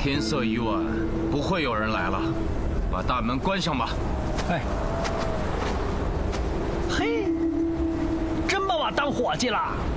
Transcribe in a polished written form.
天色已晚，不会有人来了，把大门关上吧。 哎，嘿，真把我当伙计了。